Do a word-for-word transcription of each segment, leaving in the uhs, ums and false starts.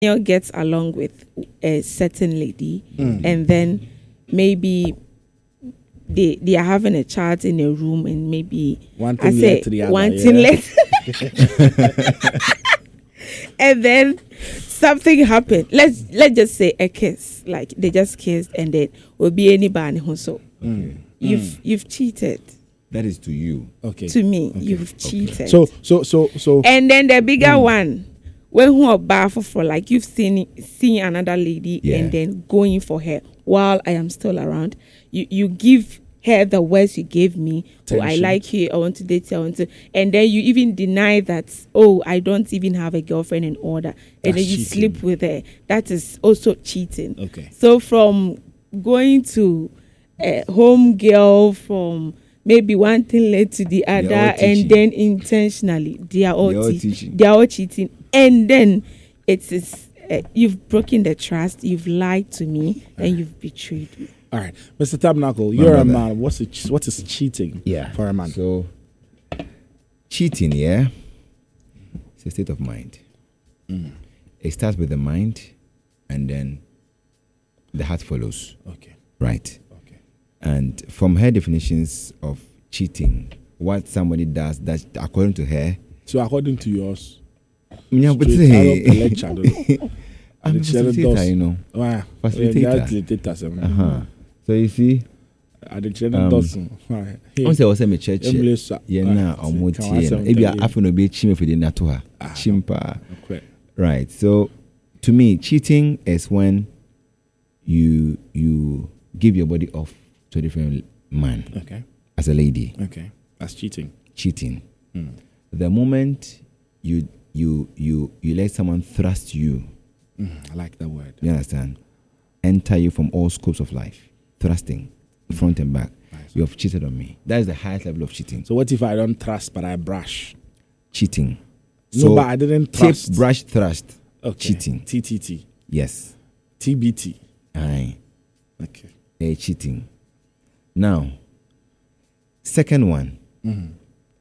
Daniel gets along with a certain lady, Mm. and then maybe they they are having a chat in a room, and maybe One I thing say led to the other. one yeah. thing led, and then something happened. Let's let's just say a kiss, like they just kissed, and then will be anybody who so Mm. you've Mm. you've cheated. That is to you. Okay. To me, Okay. you've cheated. So so so so. And then the bigger Mm. one, when who are baffled for like you've seen seen another lady Yeah. and then going for her while I am still around, you you give her the words you gave me. Oh, I Attention. like you. I want to date you. I want to, and then you even deny that. Oh, I don't even have a girlfriend in order, and That's then you cheating. sleep with her. That is also cheating. Okay. So from going to a home girl, from maybe one thing led to the all other, teaching. and then intentionally they are all, They're all te- teaching. they are all cheating, and then it is uh, you've broken the trust, you've lied to me, and you've betrayed me. All right, Mister Tabernacle, you're a brother. man. What's it, what is cheating? Yeah. For a man. So, cheating, yeah, it's a state of mind. Mm. It starts with the mind, and then the heart follows. Okay. Right. Okay. And from her definitions of cheating, what somebody does that according to her, So according to yours, yeah, but straight out of the hey, lecture, I don't know. I'm a The chair facilitator, does- you know. Wow. Facilitator. Yeah, facilitator, sir. Uh-huh. So you see, At the chair Um, does. Right. I'm saying, what's my church? Emily, sir. Yeah, Right. na omo Can I tie say no. Ebi something? afi no be chim for the natuha. Ah, Chimpa. Okay. Right. So to me, cheating is when you you give your body off to a different man Okay. as a lady. Okay. That's cheating. Cheating. Mm. The moment you you you you let someone thrust you, Mm, I like that word. you understand, enter you from all scopes of life, thrusting, front and back. Nice. You have cheated on me. That is the highest level of cheating. So what if I don't trust but I brush? Cheating. No, but I didn't tip, trust. brush, thrust. Okay. Cheating. T T T. Yes. T B T. Aye. Okay. Eh, cheating. Now, second one. Mm.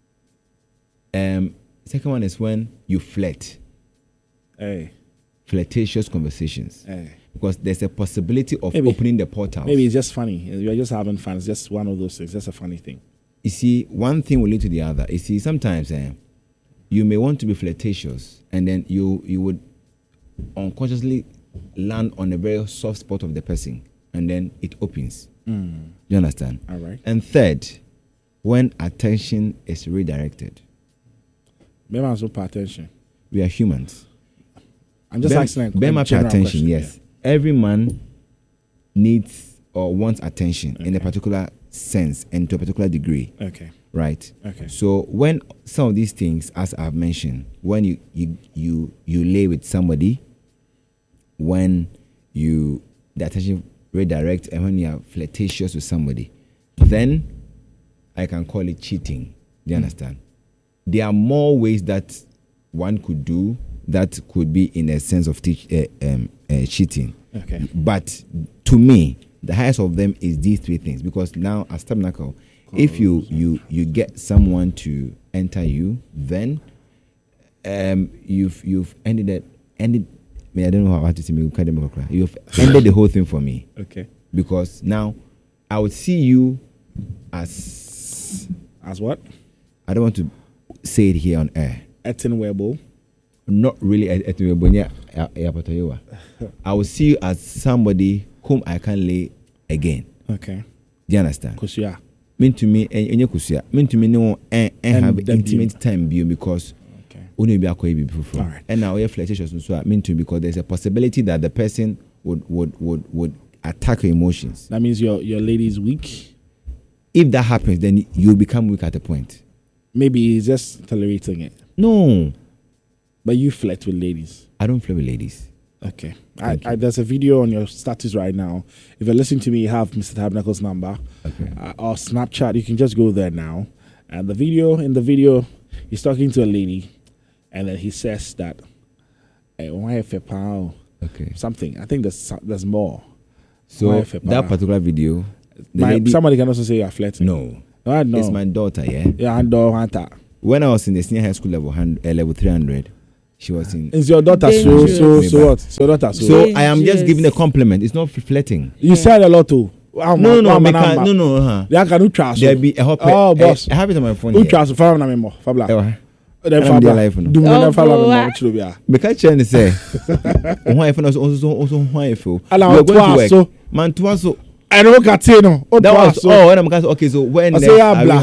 Um, second one is when you flirt, Hey. flirtatious conversations, Hey. because there's a possibility of Maybe. opening the portals. Maybe it's just funny. You're just having fun. It's just one of those things. Just a funny thing. You see, one thing will lead to the other. You see, sometimes eh, you may want to be flirtatious, and then you you would unconsciously land on a very soft spot of the person, and then it opens. Mm. You understand? All right. And third, when attention is redirected. Maybe I'm so pay attention. We are humans. I'm just Bem- asking a Bema pay general attention, question, yes. Every man needs or wants attention in a Okay. particular sense and to a particular degree, Yeah. Okay. right? Okay. So when some of these things, as I've mentioned, when you you you, you lay with somebody, when you the attention redirect, and when you are flirtatious with somebody, then I can call it cheating. Do you understand? There are more ways that one could do that could be in a sense of teach, uh, um, uh, cheating. Okay. But to me, the highest of them is these three things. Because now, as Tabernacle, if you, you you get someone to enter you, then um, you've you've ended it. Ended. I mean, I don't know how to say. You've ended the whole thing for me. Okay. Because now, I would see you as As what? I don't want to say it here on air. Etin Webo. Not really at at Webonia Yapatoyewa. I will see you as somebody whom I can lay again. Okay. Do you understand? Because you are. Mean to me, and kusia. Mean to me, no, and And have the intimate time view because Okay. only be a be before. All right. And now we have flirtatious so I mean to because there's a possibility that the person would would would would attack your emotions. That means your your lady is weak. If that happens, then you become weak at a point. Maybe he's just tolerating it. No, But you flirt with ladies. I don't flirt with ladies. Okay. I, Thank you. I, there's a video on your status right now. If you're listening to me, you have Mister Tabernacle's number Okay. uh, or Snapchat. You can just go there now. And the video, in the video, he's talking to a lady, and then he says that, hey, why if a pound? Okay. Something. I think there's there's more. So Why if a that pound? particular video, the My, lady, somebody can also say you're flirting. no, I know. it's my daughter. Yeah. Yeah, and uh, Hunter. When I was in the senior high school level, hun- uh, level three hundred, She was in. Is your daughter so so so what? So your daughter so. So I am just giving a compliment. It's not flirting. You said a lot too. No, no, no, me can, no, no, huh? They can try. There be a hop. Oh, boss. I have it on my phone. Who tries to follow na memo? Fabla. Then Fabla. Do me na follow me chulu bia. Because Chen say, who I also also also who I feel. We are going to work. Man, to also. I know Katino. That was oh, when I'm going. Okay, so when next?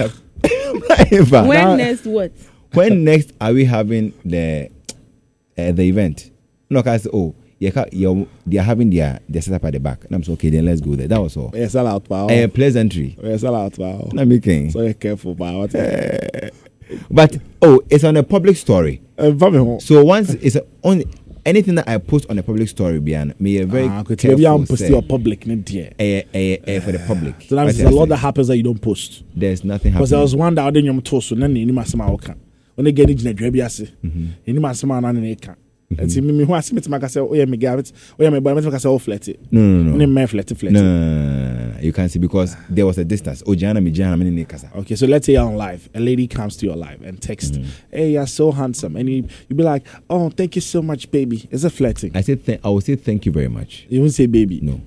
When next what? When next are we having the uh, the event? No, cause oh, yeah, you they are having their their setup at the back. And I'm so okay, then let's go there. That was all. Yes, all out, wow. A pleasantry. Yes, all out, wow. Not making. So you're careful, wow. But oh, it's on a public story. Uh, so once it's a, on anything that I post on a public story, Bian, me a very ah, careful. Maybe I'm posting your public, dear. Eh, eh, eh, for the public. So there's a lot that happens that you don't post. There's nothing happening. Because there was one that I didn't even toast, so then you must say, when they get into the drebiasi, you must say, man, and can. And see me who I see me to make say, oh yeah, me Gavit, oh yeah, me boy, me make say, oh flatty. No, no, no. No, flatty, flatty. No, no, no, you can't see because there was a distance. Oh, Jana, me Jana, me Nikasa. Okay, so let's say you're on live. A lady comes to your live and text, mm-hmm. "Hey, you're so handsome," and you you be like, "Oh, thank you so much, baby." Is it flirting? I said, th- I will say thank you very much. You won't say baby. No.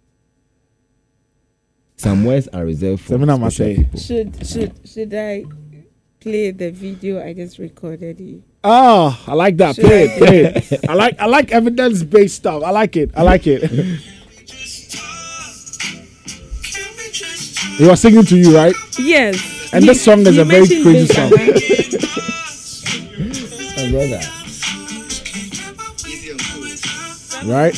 Some words are reserved for special say. people. Should should should I play the video I just recorded you? Oh, I like that. Should play I it, play it. I like I like evidence based stuff. I like it. I like it. He was singing to you, right? Yes. And he, this song is a very crazy song. My brother. Right?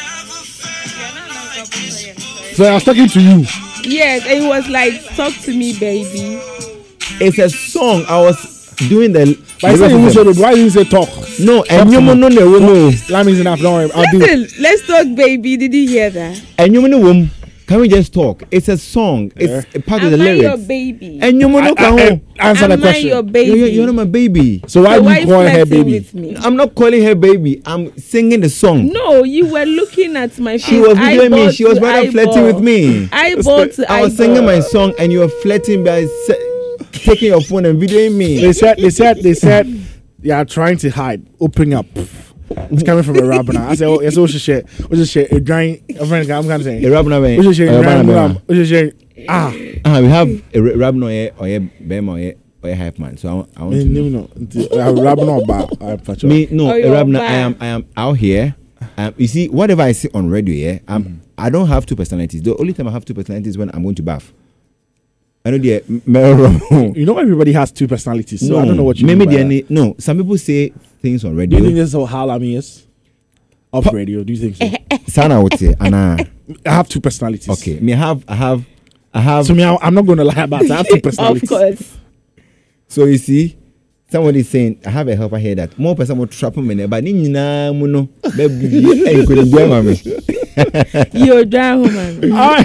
So I was talking to you. Yes, and he was like, "Talk to me, baby." It's a song. I was doing the. But I said you said, why didn't you say talk? No, and you know no no. That means enough. Don't worry. I'll do it. Let's talk, baby. Did you hear that? And you know, can we just talk? It's a song. It's yeah. a part Am of the lyrics. Am I your baby? And you know, can answer Am the question. I your baby? You're, you're not my baby. So why so do you call her baby? I'm not calling her baby. I'm singing the song. No, you were looking at my face. She was with me. She was rather flirting with me. Eyeball to I was eyeball. singing my song, and you were flirting by taking your phone and videoing me. They said. They said. They said. They are trying to hide. Opening up. It's coming from a rapper now. I said, oh, it's also shit. What's this shit? A drying. I'm going to say. A rapper now. What's this shit? What's this shit? Ah. Ah, we have a rapper now or a bema or a hype man. So I, I want to know. A rapper now about. Me, no, a rapper now. I am, I am out here. Um, you see, whatever I say on radio, yeah, um, mm-hmm. I don't have two personalities. The only time I have two personalities is when I'm going to bath. I know the. You know, everybody has two personalities, so no, I don't know what you maybe mean. Maybe no. Some people say things on radio. Do you think this is how Lami is? Off pa- radio, do you think so? Sana would say, Anna. I have two personalities. Okay, me have, I have, I have. So me, I'm not going to lie about it. I have two personalities. Of course. So you see, somebody is saying, I have a helper here that more person will trap me, but ni na muno, baby, and couldn't blame me. You're down, man.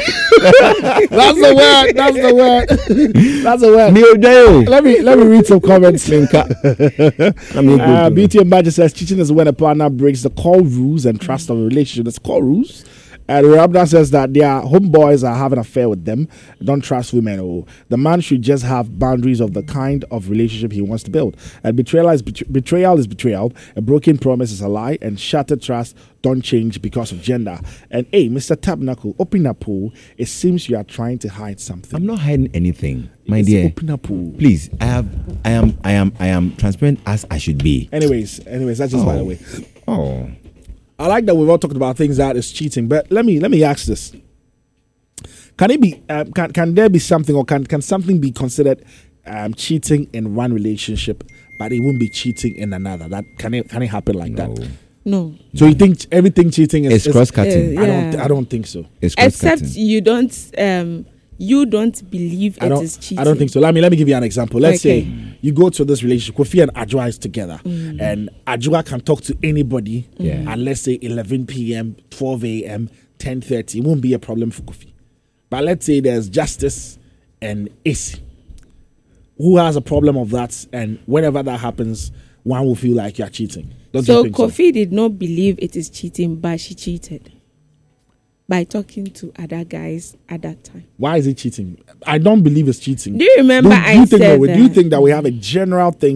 That's the word. That's the word. That's the word. Let me let me read some comments. uh, Beauty and Badger says cheating is when a partner breaks the core rules and trust of a relationship. That's core rules. And Rabna says that their homeboys are having an affair with them. Don't trust women. Oh, the man should just have boundaries of the kind of relationship he wants to build. And betrayal is betray- betrayal is betrayal. A broken promise is a lie, and shattered trust don't change because of gender. And hey, Mister Tabernacle, open up pool. It seems you are trying to hide something. I'm not hiding anything, my it's dear. Open up pool. Please, I have, I am, I am, I am transparent as I should be. Anyways, anyways, that's just oh. by the way. Oh. I like that we've all talked about things that is cheating, but let me let me ask this: Can it be? Um, can can there be something, or can can something be considered um, cheating in one relationship, but it won't be cheating in another? That can it can it happen like no. that? No. So you think everything cheating is, it's cross cutting? Uh, I yeah. don't. I don't think so. It's cross Except cutting. you don't. Um, you don't believe I it don't, is cheating. I don't think so. Let me let me give you an example. Let's okay. say you go to this relationship, Kofi and Ajua is together, mm. and Ajua can talk to anybody yeah. at let's say eleven p.m., twelve a.m., ten thirty. It won't be a problem for Kofi. But let's say there's Justice and Issy, who has a problem of that, and whenever that happens, one will feel like you're cheating. Don't so you think Kofi so? did not believe it is cheating, but she cheated by talking to other guys at that time. Why is it cheating? I don't believe it's cheating. Do you remember do, do I you think said that we, that? Do you think that we have a general thing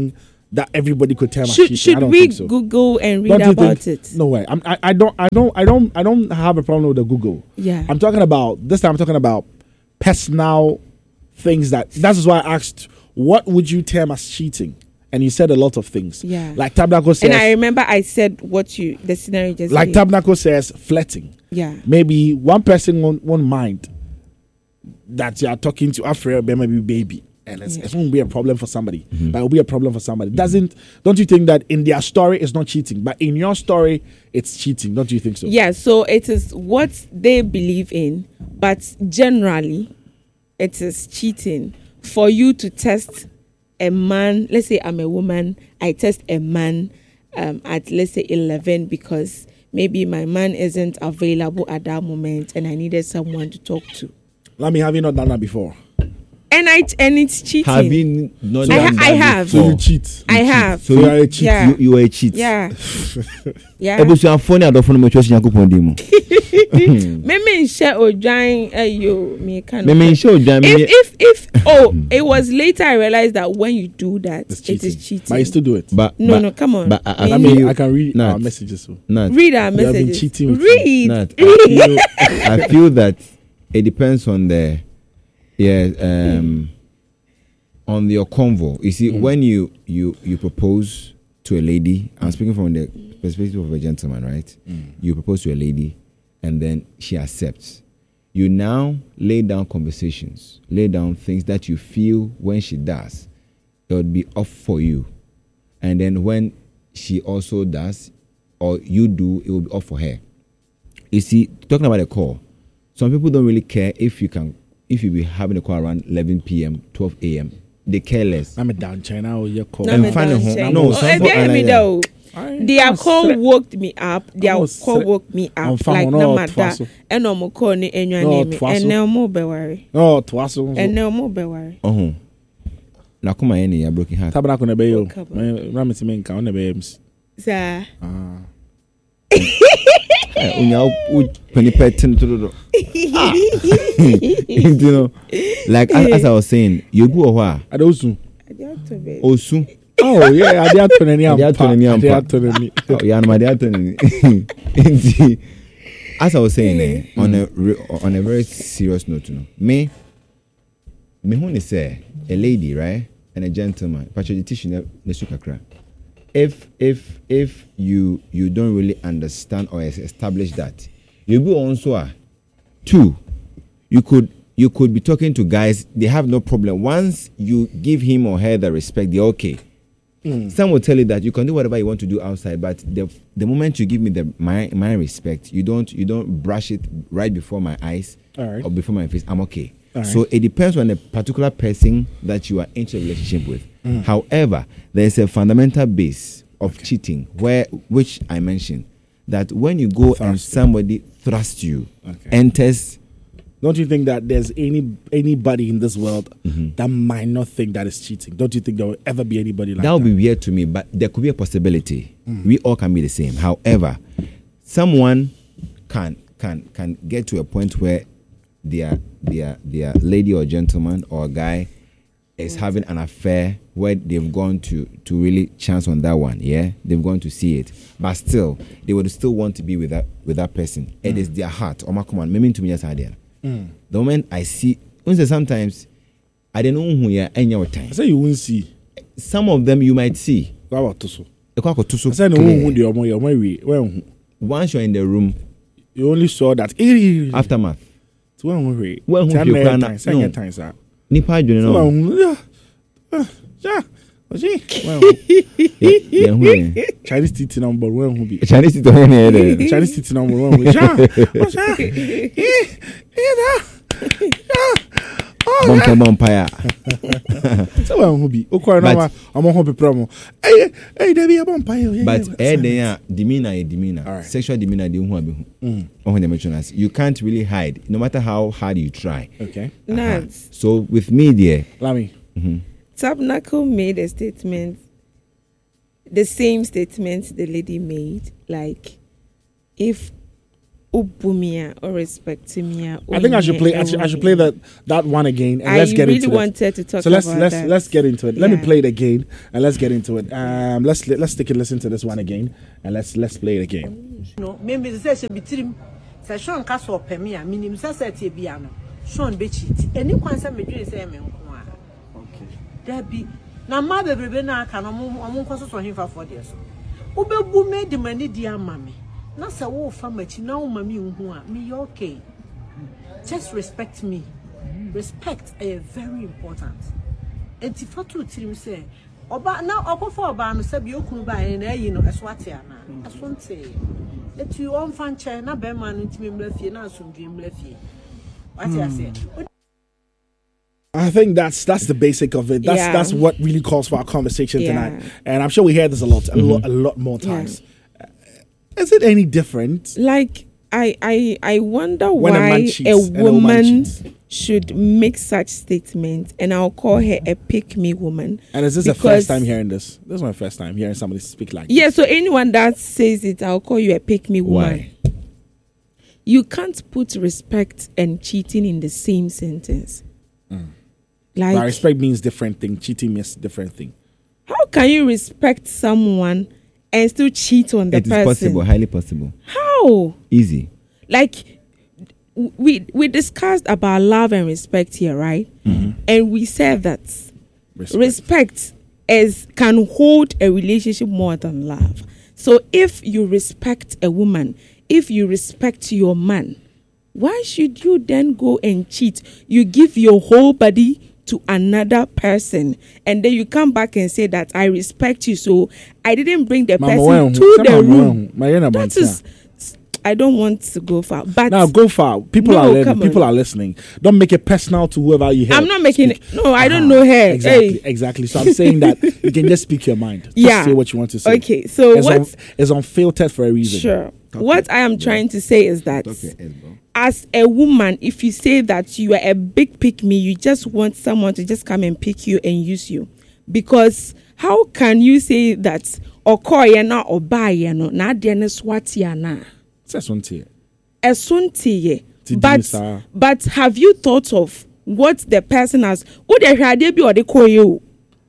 that everybody could tell. Should, should we so. Google and read don't about it? No way. I'm, I I don't I don't I don't I don't have a problem with the Google. Yeah. I'm talking about this time. I'm talking about personal things that. That's why I asked, what would you term as cheating? And you said a lot of things. Yeah. Like Tabernacle says. And I remember I said what you, the scenario just Like said. Tabernacle says, flirting. Yeah. Maybe one person won't, won't mind that you are talking to Afro, maybe baby. And it's, yeah. it won't be a problem for somebody. Mm-hmm. But it will be a problem for somebody. Doesn't, don't you think that in their story it's not cheating? But in your story, it's cheating. Don't you think so? Yeah, so it is what they believe in. But generally, it is cheating for you to test a man. Let's say I'm a woman, I test a man um, at let's say eleven because maybe my man isn't available at that moment and I needed someone to talk to. Let me have you not done that before? And I and it's cheating. Have you not so done I, that I have. before? So you cheat. I have. So you are a cheat. Yeah. You, you are a cheat. Yeah. Yeah. Ebusuafo ni adofo no mecho Nyankopon di mu. Meme nche odwan ayo me kind of. Meme nche odwan me. If if if oh, it was later I realized that when you do that, it is cheating. But you still do it. But no, but, no, come on. But I, I, I mean, I can read Nat. Our messages. So. Nat. Read our messages. You have been cheating with read. Nat, read. I feel, I feel that it depends on the yeah um on your convo. You see, mm. when you you you propose to a lady, I'm speaking from the perspective of a gentleman, right? Mm. You propose to a lady, and then she accepts. You now lay down conversations, lay down things that you feel when she does, it would be off for you, and then when she also does, or you do, it will be off for her. You see, talking about a call, some people don't really care if you can, if you be having a call around eleven p.m., twelve a.m. They care less. I'm a down China or your call. No, I'm down China. No, some people their call woke me up. Their call woke me up. Like no matter. And no more call ni enyo name. And no more be worry. Oh, twaso. And no more be worry. Oh. Na kuma yeni ya broken heart. Tabana kuna be yo. Ramisi menka on be ems. Sir. Ah. Unya u penny petin to do. You know, like as, as I was saying, you go or Adosu. Osu. Oh yeah, I did turn any I did turn any I did turn any. Oh yeah, my dad turn any. As I was saying, eh, on a on a very serious note, you know, me, me who say a lady, right, and a gentleman, but you teach you ne If if if you you don't really understand or establish that, you go also uh, two, you could you could be talking to guys, they have no problem. Once you give him or her the respect, they're okay. Mm. Some will tell you that you can do whatever you want to do outside, but the the moment you give me the my my respect, you don't you don't brush it right before my eyes right. or before my face, I'm okay. Right. So it depends on the particular person that you are in a relationship with. Mm. However, there is a fundamental base of okay. cheating where which I mentioned that when you go Thrust. and somebody thrusts you, okay. enters. Don't you think that there's any anybody in this world mm-hmm. that might not think that is cheating? Don't you think there will ever be anybody like that? That would be weird to me, but there could be a possibility. Mm. We all can be the same. However, someone can can can get to a point where their their their lady or gentleman or guy is mm. having an affair where they've gone to to really chance on that one. Yeah, they've gone to see it, but still they would still want to be with that with that person. Mm. It is their heart. Oh my come on, maybe to me as idea. Mm. The moment I see, sometimes I don't know who you are any time. I say you won't see. Some of them you might see. What about Tusu? I say no who the omo your way. When once you're in the room, you only saw that aftermath. So when we when who you can no times are. Nipa adwene no. Yeah. Yeah. Oji. Yeah, who? Chinese titi number one who be. Chinese titi one here. Chinese titi number one. Ja. Oja. Yeah. Bonka bonpaya. So when who be? Okwa na ma omo ho pepra mo. Eh eh dey be bonpaya. But eh dey demeanor e demeanor. Sexual demeanor dey hu abi hu. Mm. Oh, the you can't really hide no matter how hard you try. Okay. Nice. So with me there. Lami. Mhm. Tabernacle made a statement, the same statement the lady made, like if Ubumia or respectimia. I think I should play. I should, I should play that that one again, and I let's get really into it. wanted to talk so let's about let's that. let's get into it. Let Yeah. me play it again, and let's get into it. Um, let's let's take a listen to this one again, and let's let's play it again. No, maybe the session between Session Castle Pemia, meaning Sassati Biano, Sean Betchit, any concern between Sam and Kwa. Okay. There be now, Mother Rebena can among causes for him for four years. Ube made the money, dear mammy. Not so old family, now, mammy, who are me okay. Just respect me. Respect is very important. And if I told him, say, Oba now, Oba for Obama, Sabio Kuba, and I, you know, as what I am. As one say, let you on fan China, Beman, into me, Bleffy, and some dream Bleffy. What I say. I think that's that's the basic of it. That's Yeah. that's what really calls for our conversation Yeah. tonight. And I'm sure we hear this a lot, a lot, a lot more times. Uh, is it any different? Like I, I, I wonder When a man why cheats a and a woman woman cheats. should make such statements, and I'll call her a pick me woman. And is this the Because- first time hearing this? This is my first time hearing somebody speak like Yeah, this. so anyone that says it, I'll call you a pick me woman. Why? You can't put respect and cheating in the same sentence. Like, But respect means different thing. Cheating means different thing. how can you respect someone and still cheat on the It is person? possible, highly possible. How? Easy. Like, w- we we discussed about love and respect here, right? Mm-hmm. And we said that Respect. respect is can hold a relationship more than love. So if you respect a woman, if you respect your man, why should you then go and cheat? You give your whole body to another person, and then you come back and say that I respect you, so I didn't bring the Mama, person when- to say the mama, room. when- Mariana That Bantia. is, I don't want to go far, but Now go far. People No, are learning. come on. People are listening. Don't make it personal to whoever you hear. I'm not making speak. it. No, I don't Ah, know her. Exactly. Hey. Exactly. So I'm saying that you can just speak your mind. Just Yeah. say what you want to say. Okay, so it's, what? un- it's unfiltered for a reason. Sure. Okay. What I am trying to say is that Okay, Esbo. as a woman, if you say that you are a big pick me, you just want someone to just come and pick you and use you. Because how can you say that okoye na obaye no na de ne swati ana? That's one thing. Esuntiye. Ti di But saa. but have you thought of what the person has? Wo de hwade bi ode koye o.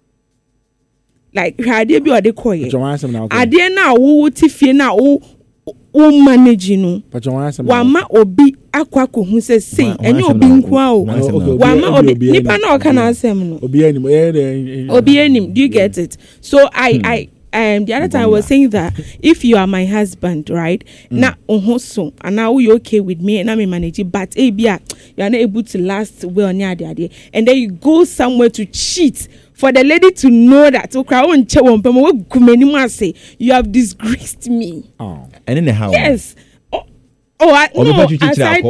Like hwade bi ode koye. But you want some now. Ade na wo ti fie na wo wo manage no. But you want some now. Wama obi akwa ko hu se sei Wa- enye wa- obi wa- nko a o. wa- Oh, okay, Wama obi- obi obi- nipa na oka na asem no. Obi anim. Eh, eh, eh, Obi enim, do you get it? So I I um the other time I was saying that if you are my husband, right? Na oho so and now you okay with me and I'm manage it, but eh bia you are not able to last well near the idea, and then you go somewhere to cheat for the lady to know that okra won che won pem we gumeni mu ase, you have disgraced me. Oh. And then how? Yes. Oh, oh I, no, aside,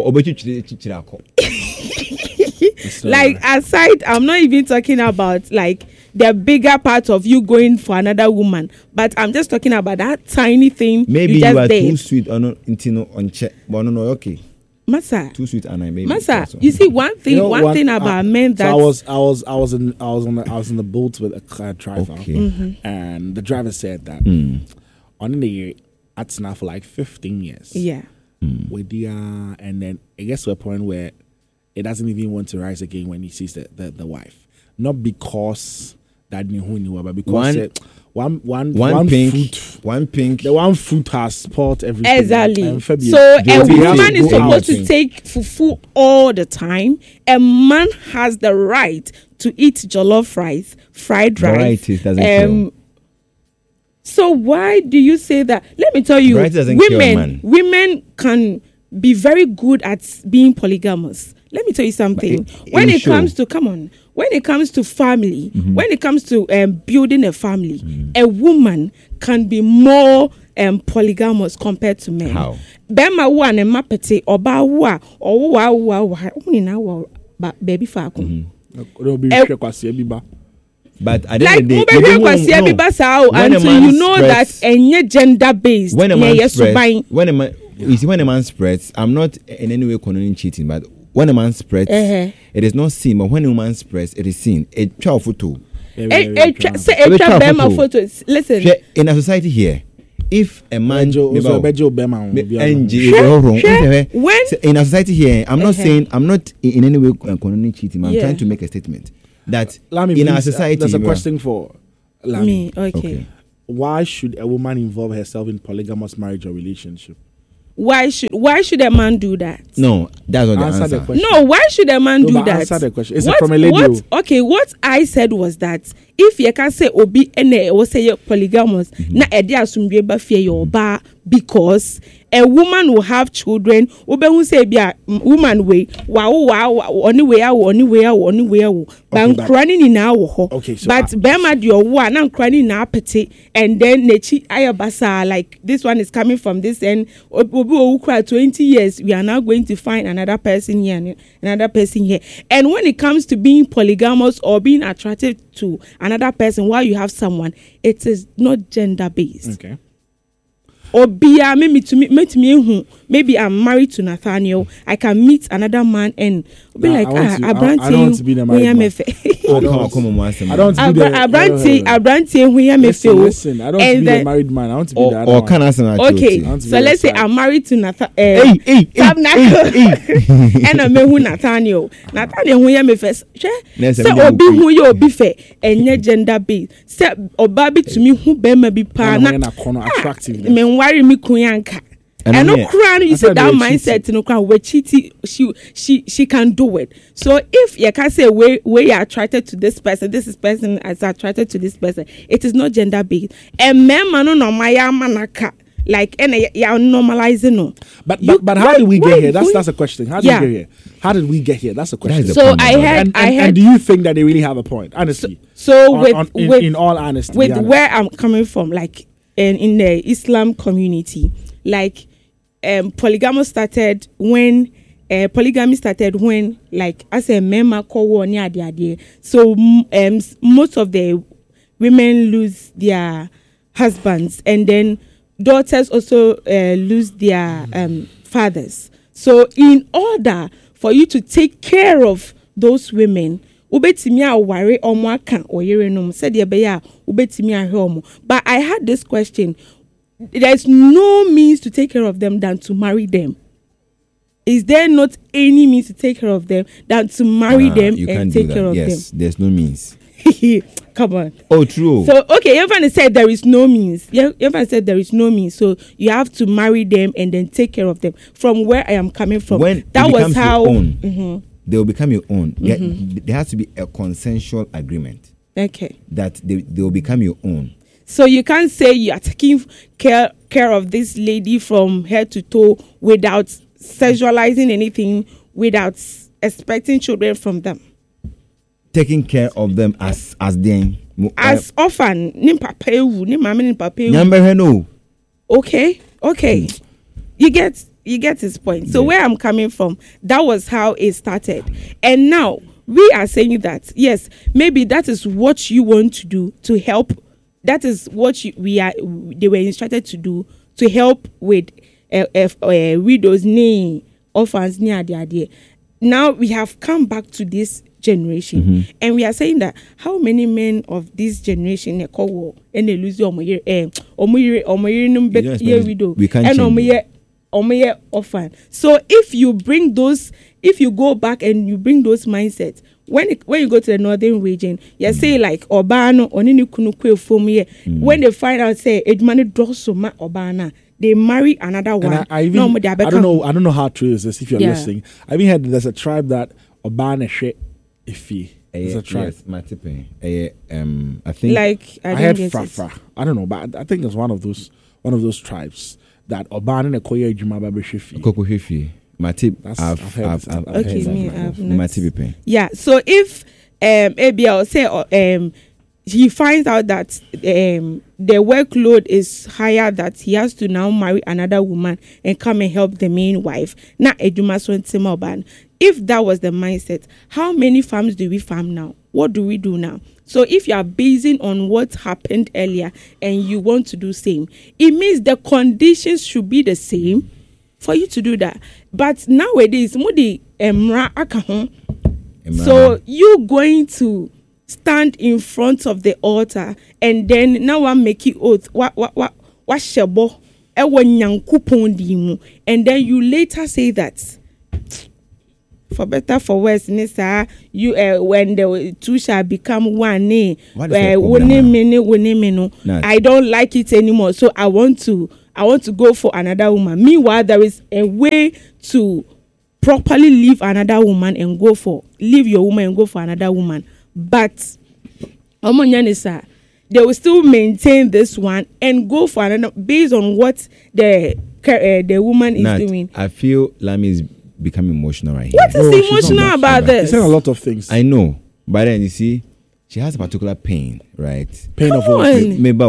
like aside, I'm not even talking about like the bigger part of you going for another woman, but I'm just talking about that tiny thing. Maybe you, you just are did. too sweet or no, intino on check, but no, no, okay. Masa, Too sweet, and I maybe. Masa, also. you see one thing, You know one what? thing about Uh, men that so I was, I was, I was in, I was on, the, I was in the boat with a uh, driver, Okay. Mm-hmm. and the driver said that Mm. on the year, that's now for like fifteen years. yeah. With the uh, and then it gets to a point where it doesn't even want to rise again when he sees the the, the wife, not because that knew who knew, but because One- uh, one, one, One, one pink, foot, one pink. the one foot has spoiled everything. Exactly. And Fabian- So a They have to woman is go out supposed to and- take fufu all the time. A man has the right to eat jollof rice, fried rice. Varieties doesn't kill. So why do you say that? Let me tell you, Variety doesn't kill, women man. women can be very good at being polygamous. Let me tell you something. But it- when it it show. comes to come on, when it comes to family, Mm-hmm. when it comes to um, building a family, a woman can be more um, polygamous compared to men. How? Bema wo ane mapete oba wo a owo wa wo wa wo ni na wo ba baby fa ko. There'll be Eh, requests, yeah, Biba. But at the Like end mo of be the day, hwe maybe kwasi no. abi ba sa o When a until man you know that spreads- enye gender based. when a na man ye spreads, suban. when a man, you see, when a man spreads, I'm not in any way condoning cheating, but when a man spreads, Uh-huh. it is not seen. But when a woman spreads, it is seen. A child photo. Yeah, Eh, yeah, eh, yeah, tra- yeah. say eh, Every tra child bema photo. photos. Listen. Hwɛ, in a society here, if a man Bejo, maybe- also Bejo Bema, me- maybe N G, Sure, it's all wrong. sure. Okay, When- so in a society here, I'm not Uh-huh. saying I'm not in, in any way uh, condoning cheating. I'm Yeah. trying to make a statement that Lami, in our please, uh, society, there's a well, question for Lami. Me, okay. Okay. Why should a woman involve herself in polygamous marriage or relationship? Why should why should a man do that? No, that's not the Answer answer. the question. No, why should a man No, do but that? answer the question. It's what, from a lady. What, okay, what I said was that if you can say obi ene or say you're polygamous, Mhm. na edi asumdwe ba fie your ba because a woman will have children. Obe who say be a woman way wow wow oni way awo oni way awo oni way awo. But but- crying in our ho. Okay, so but I- bema dio one and crying in our petty and then nechi ayabasa like this one is coming from this end. Obi who cry twenty years. We are now going to find another person here and another person here. And when it comes to being polygamous or being attracted to another person while you have someone, it is not gender based. Okay. Or be uh, maybe to meet, meet me who maybe I'm married to Nathaniel. I can meet another man and be Nah, like, I want ah, to- I- Abranti, I don't want to be the married man. Oh, I come don't- on, come on, once a I man. don't want to be the Abranti, uh, Abranti, who ya me listen, feel. listen, I don't want to And be then- the married man. I want to be or the other or one. can answer that? Okay, I want to so be let's say outside. I'm married to Nathaniel. Hey, hey, hey, Tabernacle. hey, hey. And I me who Nathaniel. Nathaniel who ya me first. Yes, Say I mean, obi okay. who ya obi fe. Enye gender based. Say obabi to me who be me bi pa And na. when I corner attractive. Me worry me kuyanka. And And no yeah. crying, you I say said that they were mindset, you know, crying, we're cheating. She, she, she can do it. So if you can say where, where you're attracted to this person, this is person is attracted to this person, it is not gender based. And men, man, no, my manaka, like, and you're normalizing, no. But You- but, but how why- did we why- get here? That's why- that's a question. How did Yeah. we get here? How did we get here? That's a question. the So point, I brother. had, and, I and, had. and do you think that they really have a point? Honestly. So On- with on- in, with in all honesty. with be honest. where I'm coming from, like in, in the Islam community, like um, polygamy started when uh, polygamy started when, like, as a member call so um, s- most of the women lose their husbands, and then daughters also uh, lose their um, fathers. So in order for you to take care of those women, ubetimi aware omo aka oyerenom said ye be ya ubetimi ahwe omo. But I had this question: there's no means to take care of them than to marry them. Is there not any means to take care of them than to marry Nah, them you and can't take do care that. of Yes, there's no means. them? Come on. Oh, true. So okay, everyone said there is no means. Yeah, everyone said there is no means. So you have to marry them and then take care of them. From where I am coming from, when that it was becomes how. your own, Mhm. they will become your own. There, Mm-hmm. there has to be a consensual agreement Okay. that they, they will become your own. So you can't say you are taking care care of this lady from head to toe without sexualizing anything, without s- expecting children from them. Taking care of them as as them. As often, ni papa ewu, ni mama ni papa ewu. Nyambe no. Okay, okay. You get you get his point. So Yeah. where I'm coming from, that was how it started. And now we are saying that yes, maybe that is what you want to do to help. That is what you, we are. They were instructed to do to help with uh, uh, uh, widows, ni orphans, ni adi adi. Now we have come back to this generation, Mm-hmm. and we are saying that how many men of this generation they call war and they lose your year, eh, omo omo num You don't year expect- widow, we can't and change omo year omo year orphan. So if you bring those, if you go back and you bring those mindsets. When it, when you go to the northern region, you mm. say like Obano onini kunu kwe from here. When they find out say Edmani Drosoma Obana, they marry another one. And I, I, even, no, I don't know. I don't know how true is this. If you're Yeah. listening, I even heard there's a tribe that Obana she Ifi. There's a tribe. Yes, my tipping. Um, I think Like I, I, don't heard get Frafra. I don't know, but I, I think it's one of those one of those tribes that Obana and Koya Juma Babe Shifi. Koko Hifi. My tip. That's- I've I've heard I've this. I've I've I've Okay, heard me, that. I've My not. tipping. Yeah. So if um maybe I'll say uh, um he finds out that um the workload is higher, that he has to now marry another woman and come and help the main wife. Not Ejuma Swentimoban. If that was the mindset, how many farms do we farm now? What do we do now? So if you are basing on what happened earlier and you want to do same, it means the conditions should be the same for you to do that. But nowadays, Mudi emra akahon. So you going to stand in front of the altar and then now I'm making oath. What what what washebo ewo nyankopon di mu, and then you later say that for better for worse nisa you uh, when the two shall become one eh uh, I don't like it anymore, so I want to I want to go for another woman. Meanwhile, there is a way to properly leave another woman and go for leave your woman and go for another woman, but omonyanisa they will still maintain this one and go for another based on what the uh, the woman is Nat, doing. I feel Lami is becoming emotional right what here. is No, emotional about this? She's saying a lot of things. I know, but then you see, she has a particular pain, right? Pain Come of what? on. Maybe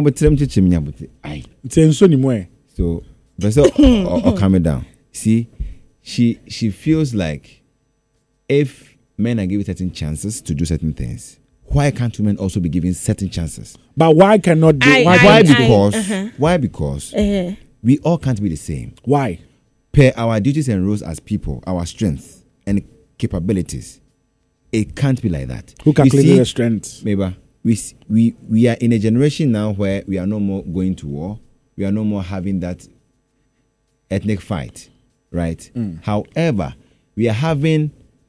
I It's in so anymore. so but so or, or calm it down. See, she she feels like if men are given certain chances to do certain things, why can't women also be given certain chances? But why cannot do? I- why? I- Why I- because uh-huh. why because Uh, we all can't be the same. why? Per our duties and roles as people, our strengths and capabilities, it can't be like that. Who You calculated see, the strength? Maybe we s- we we are in a generation now where we are no more going to war. We are no more having that ethnic fight, right? However, we are having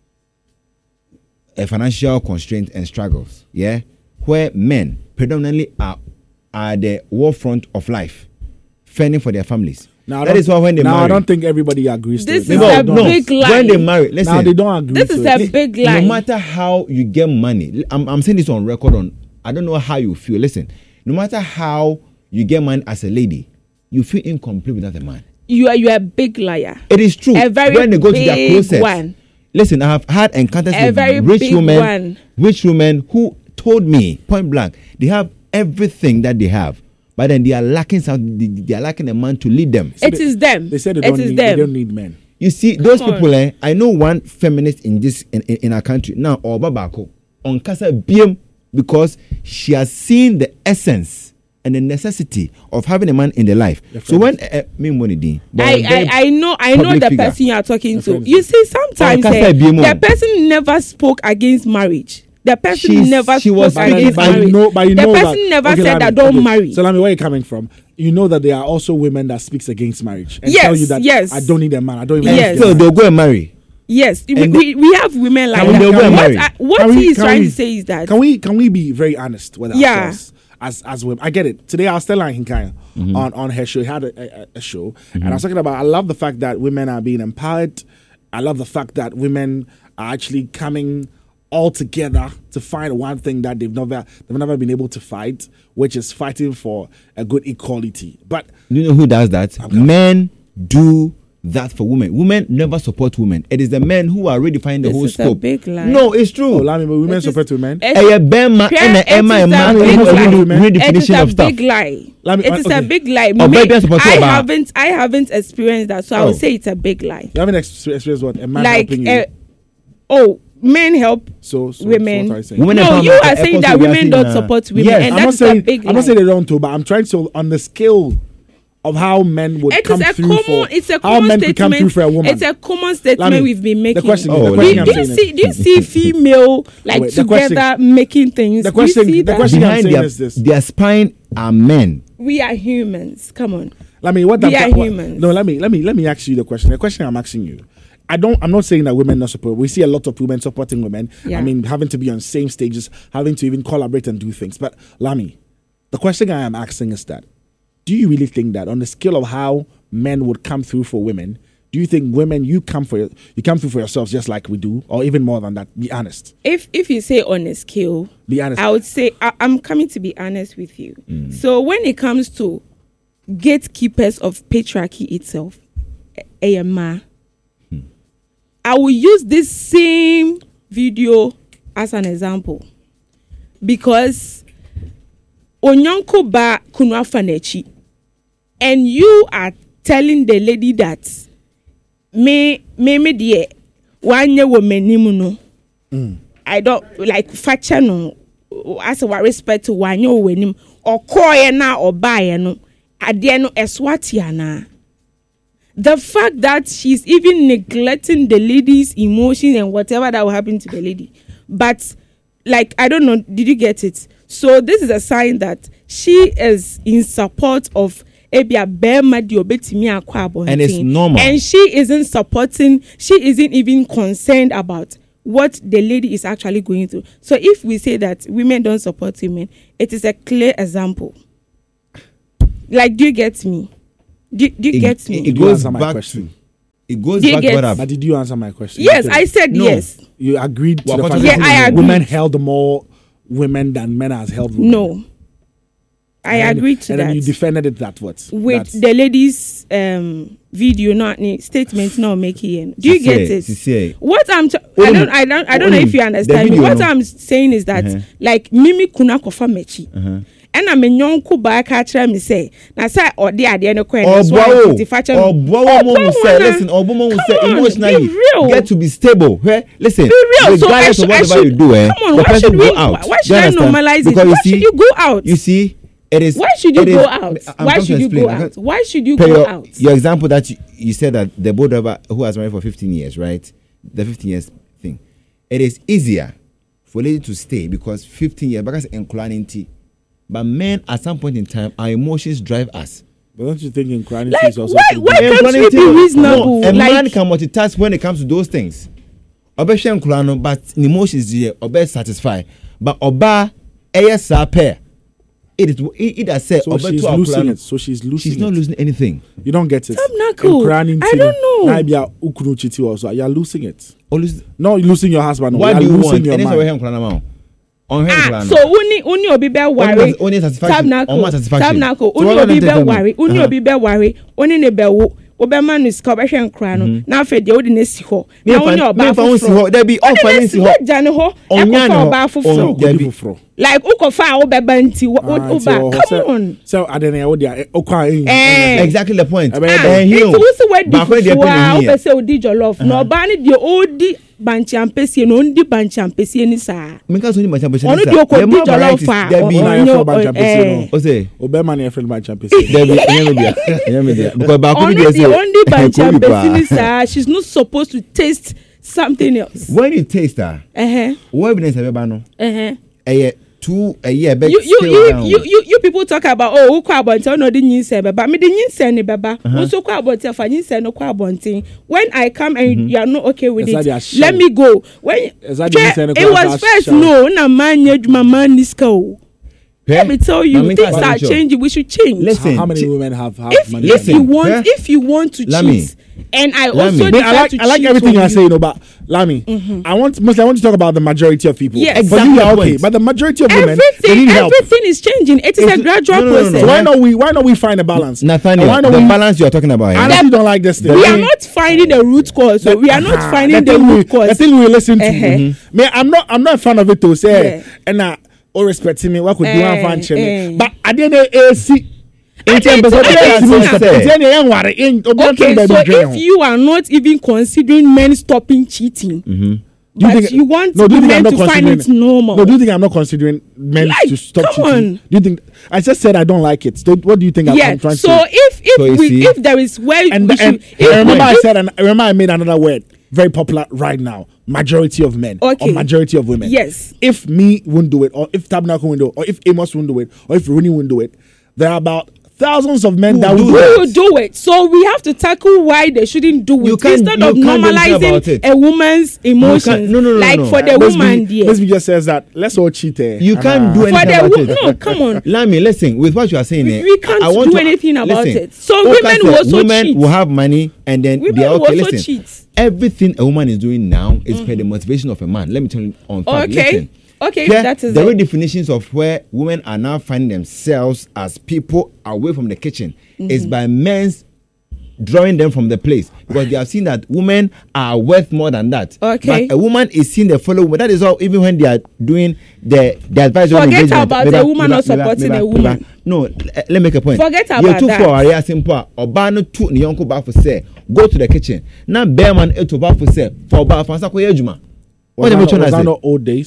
a financial constraint and struggles, yeah, where men predominantly are are the war front of life, fending for their families. Now, I that don't- is why when they now marry, I don't think everybody agrees. This to it. is Now a they don't. no, big lie. when they marry, listen, Now they don't agree. This to is it. a big lie. no matter how you get money, I'm, I'm saying this on record. On I don't know how you feel. Listen, no matter how you get money as a lady, you feel incomplete without a man. you are you are a big liar. It is true. A very when they go to their big closet, one. listen, I have had encounters A with very rich big women, one. rich women who told me point blank they have everything that they have, but then they are lacking some. They, they are lacking a man to lead them. It is them. They said they it don't, is need, they them. don't need men. You see, those Come on. people, eh, I know one feminist in this in, in, in our country now, or Babako, on Kasa B M, because she has seen the essence and the necessity of having a man in the life. Your So when friends. uh, me money din, I, I, I know I know public the figure. person you are talking Your to. friends. You see, sometimes Oh, eh, Kasa B M O. the person never spoke against marriage. The person She's- never she spoke was But, then, against but you marriage. know, but you the know person that, never okay, said Lami, that don't okay. marry. So, Lami, where are you coming from? You know that there are also women that speaks against marriage and Yes, tell you that yes. I don't need a man. I don't even and Yes. need a still man. they'll go and marry. Yes, we, And we, we have women like Can we- that. can we- what I, what can we- he is can trying we- to say is that Can we can we be very honest with Yeah. ourselves as as women? I get it. Today I was telling Hinkaya on on her show. She had a, a, a show, and I was talking about. I love the fact that women are being empowered. I love the fact that women are actually coming all together to find one thing that they've never they've never been able to fight, which is fighting for a good equality. But Do you know who does that? Men do that for women. Women never support women. It is the men who are redefining the This whole is a scope. big lie. No, it's true. oh, Lami, but women It is- support women. it- Eye Bema Pure- and it Emma is and a man big who lie. do It is redefinition a of stuff. big lie. Let me- it is okay. a big lie. Oh, Me- baby, that's what I I'm about. haven't I haven't experienced that, so I Oh. would say it's a big lie. You haven't ex- experienced what a man Like, helping you. uh, oh, men help so, so women. So what are you saying? Women no, empowerment, you are eh, saying eh, that we are women saying, don't uh, support women, yes, and I'm not that's saying a big lie. I'm not saying they don't too, but I'm trying to on the scale of how men would It come is a through common. for It's a how common men could come through statement. for a woman. It's a common statement Lami, we've been making. The question, Oh, the let question me- I'm do you saying see? is, Do you see female like Wait, the question- together making things? the Do you question- see the that? question- I'm Behind saying their, is this. their spine are men. We are humans. Come on. let me what We I'm- are what- humans. No, let me let me let me ask you the question. The question I'm asking you. I don't. I'm not saying that women not support. We see a lot of women supporting women. Yeah. I mean, having to be on same stages, having to even collaborate and do things. But Lami, the question I am asking is that: do you really think that on the scale of how men would come through for women, do you think women you come for you come through for yourselves just like we do, or even more than that? Be honest. If if you say on a scale, Be honest. I would say I, I'm coming to be honest with you. So when it comes to gatekeepers of patriarchy itself, A M A, I will use this same video as an example because Onyonko ba kunwa fanechi, and you are telling the lady that me me me die wanye wo menimu no. I don't like facha no as a respect to wanye wo wenim okoye na obaye no ade no eswati ana. The fact that she's even neglecting the lady's emotions and whatever that will happen to the lady. But, like, I don't know, did you get it? So, this is a sign that she is in support of Ebia Bema Diobetimi Akwabo. And it's normal. And she isn't supporting, she isn't even concerned about what the lady is actually going through. So if we say that women don't support women, it is a clear example. Like, do you get me? Do, do you it, get me? It, it goes back to it goes do back what up. But did you answer my question? Yes, I said no. yes. You agreed to well, the fact yeah, that I women agreed. held more women than men has held women. No. I and, agreed to and that. And then you defended it that what? With That's, the lady's um, video, not statement, not making. Do you Sissie, get it? Sissie. What I'm, t- I don't, I don't, I don't know if you understand. video, What no. I'm saying is that, Uh-huh. like Mimi kuna kofa mechi, Uh-huh. and I'm a young kuba catcher me say, na say or the idea no question. Or bow, or Oh, bow, will say, listen, or woman will say, on, emotionally, be real. get to be stable. Hey, listen, Be real. So I regardless should, of I whatever should, you do, eh, come on, the why person should we, go out. why should You I understand? normalize it? Because Why you should see, you go out? You see, it is. Why should you it go is, out? I'm Why trying should to you explain. go I out? can't- Why should you Per go your, out? your example that you, you said that the boat driver who has married for fifteen years, right? The fifteen years thing. It is easier for a lady to stay because fifteen years, because inclining tea. But men, at some point in time, our emotions drive us. But don't you think inclinity Like, is also why- too why big? can't we be reasonable? No, a Like- man can multitask when it comes to those things. Obe share nkulano, but in emotions there, obe satisfy. But oba, eye sa pair. It is. It, it has said. So obe she's to losing nkulano. it. So she's losing She's not it. losing anything. You don't get it. Tabernacle. Inclining I thing, don't know. now you are ukunu chiti also. You're losing it. Always. No, you're losing your husband. No. What You're do you losing want? your And it's mind. over here nkulano now. On here Ah, nkulano. so uni uni obi be worry. Only satisfaction. Tabernacle. Only satisfaction. Tabernacle. So Uni what obi are they be telling me? worry. Uni Uh-huh. obi be worry. Uni ne be wo. Obema no sika obehwe nkra no. Na afa de odi na si ho. Me Na fa- uni oba me fa won si ho. There be all fine si ho. Jane ho. Onya Ekofa no. oba foforo. On- there be- Fufuro. Like ukofa obeba nti wo- Ah, oba. nti, oh, Come so- on. So I don't know. They okay. Eh. Exactly the point. Ah, Eh, Nti here. wo se we di Back when they fufu put a in here. wo se odi jollof. Na oba ne de odi banchiampesie no ndi banchiampesie ni saa. Make us only my champion. Ono di okodi jollof a. There be. Now Onyo- you're from Banchampesi, eh. no. O say. Obama near friend Banchampesi. There be. Enya media. Enya media. Because back when Only they the say. only banchiampesie ni Kulipa. saa. She's not supposed to taste something else. When you taste her, Uh-huh. what evidence have you no? Uh-huh. Eh, two a year back. You you you, you you you people talk about oh ukwa abonte no di nyinse beba me di nyinse ne beba so kwa abonte fa nyinse no kwa abonte when I come and mm-hmm. you are not okay with Is that it their let show? me go when Is that the Che- nyinse no it kwa was their first show? no na man yeduma man niska o let me tell you Mami, things can- are changing we should change Listen. How many Ch- women have have if money? if you Listen, want eh? if you want to Lami. cheat and I Lami. also Me, Me, decide I like to I like cheat everything on you're you. saying about Lami. Mm-hmm. I want mostly I want to talk about the majority of people. Yes. But Exactly you are the okay. point. But the majority of women they everything need help. everything is changing it is It's- a gradual no, no, no, no, So process why not we why not we find a balance? Nathaniel, And why the not we balance you are talking about. I eh? honestly don't like this thing. we are not finding the root cause so we are not Ah, finding the thing we, root cause The thing we listen to. Uh-huh. Mm-hmm. Me, I'm not I'm not a fan of it to say Yeah. and uh all respecting me, what could do Eh, one fan check eh. me. But at the end of the day, Eighty I percent of think- I the think- answer it's say. any young one, ain't- obi okay nothing so baby dream. if you are not even considering men stopping cheating Mm-hmm. Do but think- you want no, do you think men I'm to not find it considering- normal No, do you think I'm not considering men Like, to stop come cheating? on. Do you think I just said I don't like it? So what do you think I'm, yeah I'm trying so to say? if if So you we see- if there is where And, we and, should if, I remember I if- said, and I remember I made another word very popular right now. Majority of men Okay. or majority of women. Yes. If me won't do it, or if Tabernacle won't do it, or if Amos won't do it, or if Rooney won't do it, there are about thousands of men Who that do will do we it. will do it so we have to tackle why they shouldn't do it You can't- instead you of can't do anything about normalizing it. a woman's emotions no, no, no, like no. for the Uh, Lesbi- woman dear Lesbi just says that let's all cheat. Eh? You can't do And, uh, anything for the about wo- it. no come on Lami, listen, with what you are saying, We- eh, we can't I want do to- anything about listen, it. So Oka women said will also women cheat. will have money and then Women they are will okay. also Listen, cheat. everything a woman is doing now is per the motivation of a man. Let me tell you on fact. Okay. Listen, Okay, here, that is the it. redefinitions of where women are now finding themselves as people away from the kitchen is by men's drawing them from the place because they have seen that women are worth more than that. Okay. But a woman is seeing the fellow woman. That is all. Even when they are doing the the advisory Forget engagement. about Meba- a woman meba- not meba- supporting meba- a woman. meba- No, let me make a point. Forget You're about too that. far. Area simple. Oba no two ni yonko ba for say go to the kitchen. Now bear man eto ba for say for ba fansa ko yejuma. Was What am I that trying not- to was that say? not old days?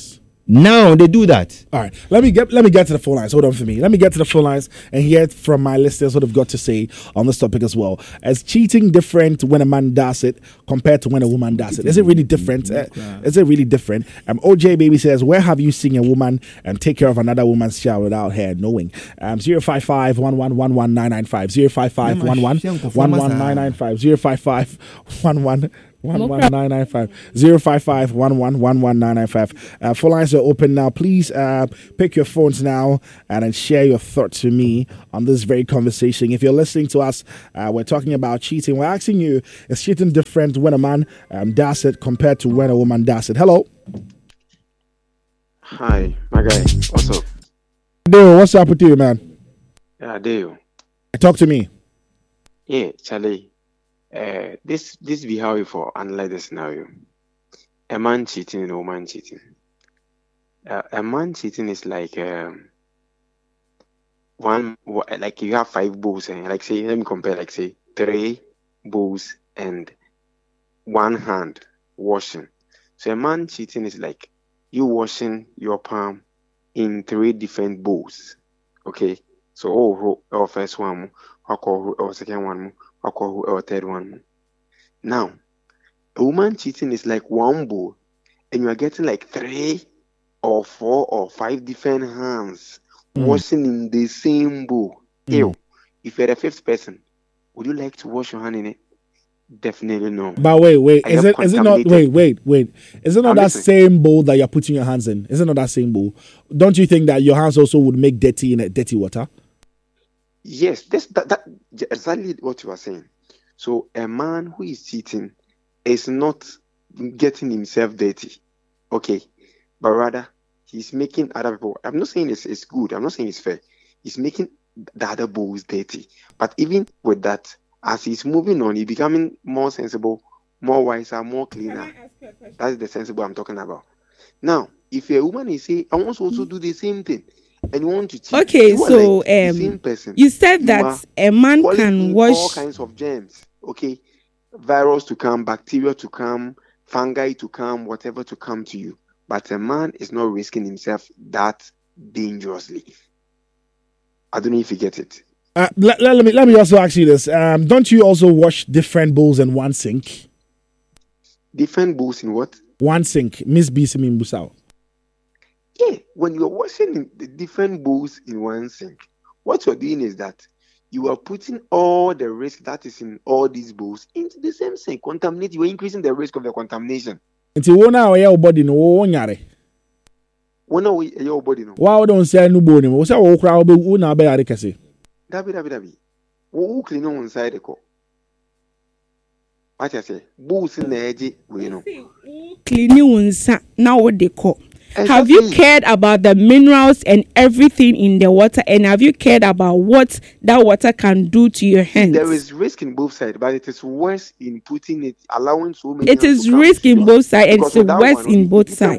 Now they do that. All right, let me get let me get to the phone lines. Hold on for me. Let me get to the phone lines and hear from my listeners what they've got to say on this topic as well. Is cheating different when a man does it compared to when a woman does it? Is it really different? Uh, is it really different? Um, O J Baby says, where have you seen a woman um, take care of another woman's child without her knowing? Um, zero five five one one one one nine nine five zero five five one one one one nine nine five zero five five one one. One one nine nine five zero five five one one one one nine nine five. Uh, phone lines are open now. Please uh, pick your phones now and then share your thoughts with me on this very conversation. If you're listening to us, uh, we're talking about cheating. We're asking you: is cheating different when a man um, does it compared to when a woman does it? Hello. Hi, my guy. What's up? Dale, what's up with you, man? Yeah, Dale. Talk to me. Yeah, Charlie. Uh, this this be how you for analyze the scenario. A man cheating and a woman cheating. Uh, a man cheating is like um, one like you have five bowls and like say let me compare like say three bowls and one hand washing. So a man cheating is like you washing your palm in three different bowls. Okay, so oh, oh first one, or second one. Or third one. Now, a woman cheating is like one bowl, and you are getting like three or four or five different hands mm. washing in the same bowl. Mm. Ew. If you're the fifth person, would you like to wash your hand in it? Definitely no. But wait, wait, is it is it not wait, wait, wait. Is it not I'm that listening. Same bowl that you're putting your hands in? Is it not that same bowl? Don't you think that your hands also would make dirty in a dirty water? Yes, this that, that exactly what you are saying. So a man who is cheating is not getting himself dirty, okay, but rather he's making other people. I'm not saying it's, it's good. I'm not saying it's fair. He's making the other bowls dirty. But even with that, as he's moving on, he's becoming more sensible, more wiser, more cleaner. That's the sensible I'm talking about. Now, if a woman is saying, I want to also do the same thing. And you want to cheat. Okay, you so like um, you said you that a man can wash all kinds of germs. Okay, virus to come, bacteria to come, fungi to come, whatever to come to you. But a man is not risking himself that dangerously. I don't know if you get it. Uh, let, let me let me also ask you this: um, don't you also wash different bowls in one sink? Different bowls in what? One sink. Miss B. Simin Busau. Yeah, when you're washing the different bowls in one sink, what you're doing is that you are putting all the risk that is in all these bowls into the same sink. Contaminate, you are increasing the risk of the contamination. Until one hour, your body no one yare. One hour, your body no. Wow, don't say no bone. What's our crowd? Who now be a recassi? Dabi, dabi, dabi. Who clean on inside the co? What I say? Bowls in the edge, we know. Cleaning on now what they call. Have you cared about the minerals and everything in the water? And have you cared about what that water can do to your hands? There is risk in both sides, but it is worse in putting it, allowing so many. It is risk in both sides, and it's worse in both sides.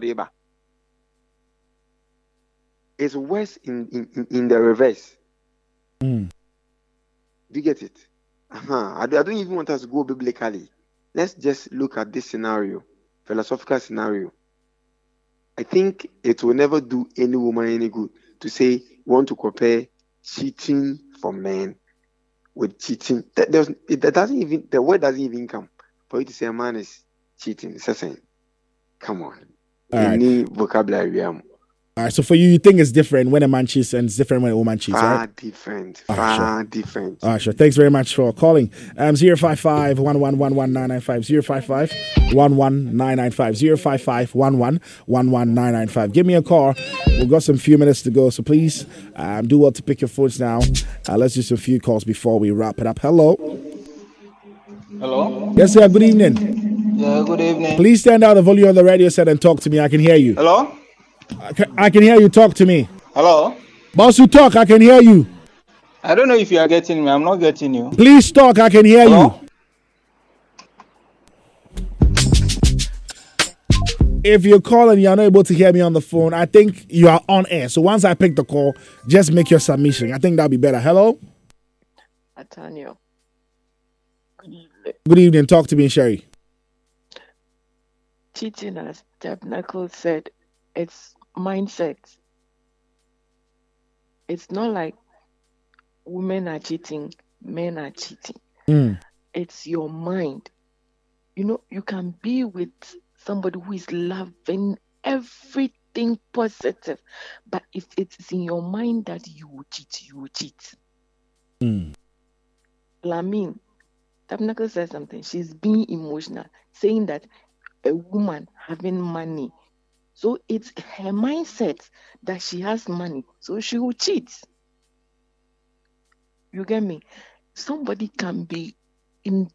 It's worse in, in, in the reverse. Mm. Do you get it? Uh-huh. I, I don't even want us to go biblically. Let's just look at this scenario, philosophical scenario. I think it will never do any woman any good to say you want to compare cheating for men with cheating. That, there's, it, that doesn't even the word doesn't even come for you to say a man is cheating. It's the same. Come on, all any right. vocabulary. Um, all right. So for you, you think it's different when a man cheats and it's different when a woman cheats, far right? different. All far right, sure. different. All right, sure. Thanks very much for calling. Um, zero five five one one one one nine nine five zero five five one one nine nine five zero five five one one one one nine nine five. Give me a call. We've got some few minutes to go, so please um, do well to pick your phones now. Uh, let's do some few calls before we wrap it up. Hello. Hello. Yes, sir. Good evening. Yeah. Good evening. Please stand out the volume on the radio set and talk to me. I can hear you. Hello. I can, I can hear you. Talk to me. Hello. Boss, you talk. I can hear you. I don't know if you are getting me. I'm not getting you. Please talk. I can hear Hello? you. If you call and you're not able to hear me on the phone, I think you are on air. So once I pick the call, just make your submission. I think that'll be better. Hello? Atanio. Good evening. Good evening. Talk to me, Sherry. Cheating, as Tabernacle said, it's mindset. It's not like women are cheating, men are cheating. Mm. It's your mind. You know, you can be with somebody who is loving everything positive, but if it's in your mind that you will cheat, you will cheat. Mm. Lamine, Tabernacle said something. She's being emotional, saying that a woman having money. So it's her mindset that she has money, so she will cheat. You get me? Somebody can be in